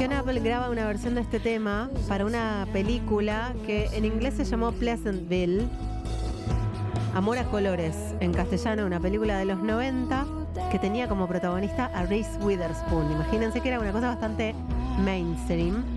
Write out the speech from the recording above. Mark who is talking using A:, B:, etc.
A: Fiona Apple graba una versión de este tema para una película que en inglés se llamó Pleasantville, Amor a Colores, en castellano, una película de los 90 que tenía como protagonista a Reese Witherspoon. Imagínense que era una cosa bastante mainstream.